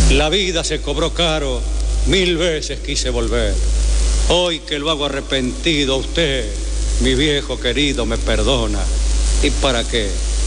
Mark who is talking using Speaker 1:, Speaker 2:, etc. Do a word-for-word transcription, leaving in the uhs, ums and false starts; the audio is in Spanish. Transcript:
Speaker 1: La vida se cobró caro, mil veces quise volver. Hoy que lo hago arrepentido, usted, mi viejo querido, me perdona. ¿Y para qué?